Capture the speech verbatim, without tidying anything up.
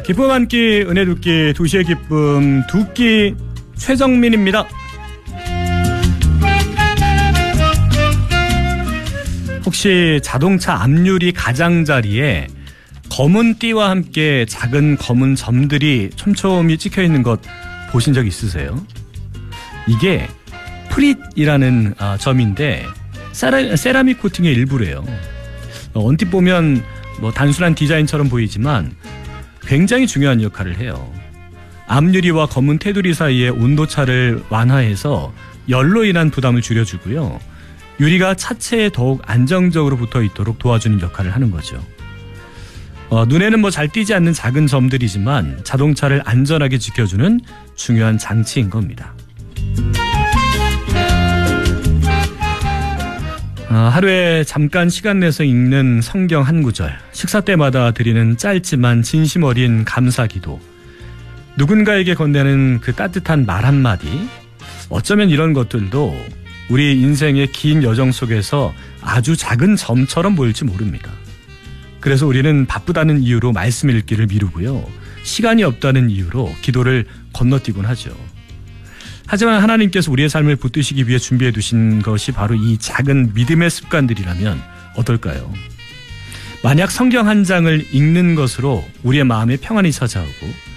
기쁨 한 끼, 은혜 두 끼, 두 시의 기쁨, 두 끼 최정민입니다. 혹시 자동차 앞유리 가장자리에 검은 띠와 함께 작은 검은 점들이 촘촘히 찍혀 있는 것 보신 적 있으세요? 이게 프릿이라는 점인데 세라, 세라믹 코팅의 일부래요. 언뜻 보면 뭐 단순한 디자인처럼 보이지만 굉장히 중요한 역할을 해요. 앞유리와 검은 테두리 사이의 온도차를 완화해서 열로 인한 부담을 줄여주고요. 유리가 차체에 더욱 안정적으로 붙어 있도록 도와주는 역할을 하는 거죠. 어, 눈에는 뭐 잘 띄지 않는 작은 점들이지만 자동차를 안전하게 지켜주는 중요한 장치인 겁니다. 어, 하루에 잠깐 시간 내서 읽는 성경 한 구절, 식사 때마다 드리는 짧지만 진심 어린 감사기도, 누군가에게 건네는 그 따뜻한 말 한마디, 어쩌면 이런 것들도 우리 인생의 긴 여정 속에서 아주 작은 점처럼 보일지 모릅니다. 그래서 우리는 바쁘다는 이유로 말씀 읽기를 미루고요. 시간이 없다는 이유로 기도를 건너뛰곤 하죠. 하지만 하나님께서 우리의 삶을 붙드시기 위해 준비해 두신 것이 바로 이 작은 믿음의 습관들이라면 어떨까요? 만약 성경 한 장을 읽는 것으로 우리의 마음에 평안이 찾아오고